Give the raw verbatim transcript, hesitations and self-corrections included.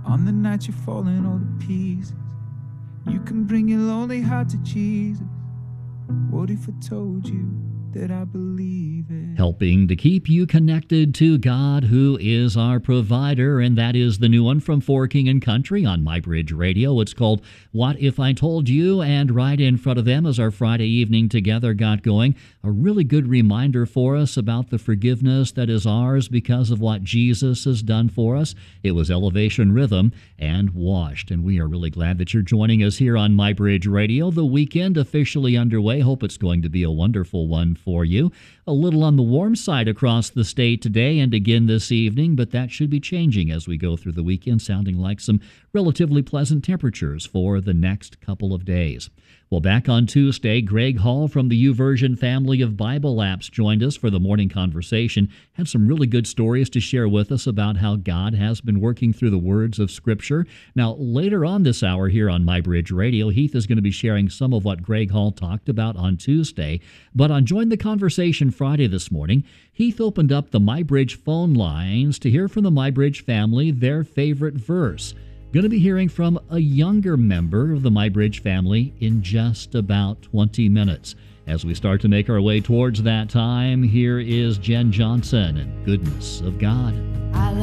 On the night you're falling all to pieces, you can bring your lonely heart to Jesus. What if I told you that I believe it? Helping to keep you connected to God, who is our provider, and that is the new one from For King and Country on MyBridge Radio. It's called What If I Told You, and right in front of them as our Friday evening together got going, a really good reminder for us about the forgiveness that is ours because of what Jesus has done for us. It was Elevation Rhythm and Washed, and we are really glad that you're joining us here on MyBridge Radio. The weekend officially underway. Hope it's going to be a wonderful one for you. A little on the warm side across the state today and again this evening, but that should be changing as we go through the weekend, sounding like some relatively pleasant temperatures for the next couple of days. Well, back on Tuesday, Greg Hall from the YouVersion family of Bible apps joined us for the morning conversation. Had some really good stories to share with us about how God has been working through the words of Scripture. Now, later on this hour here on MyBridge Radio, Heath is going to be sharing some of what Greg Hall talked about on Tuesday. But on Join the Conversation Friday this morning, Heath opened up the MyBridge phone lines to hear from the MyBridge family their favorite verse. Going to be hearing from a younger member of the MyBridge family in just about twenty minutes. As we start to make our way towards that time, here is Jen Johnson and Goodness of God. I